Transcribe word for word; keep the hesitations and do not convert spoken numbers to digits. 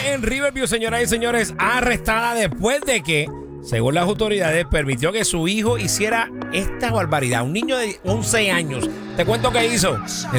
en Riverview, señoras y señores, arrestada después de que, según las autoridades, permitió que su hijo hiciera esta barbaridad. Un niño de once años. Te cuento qué hizo.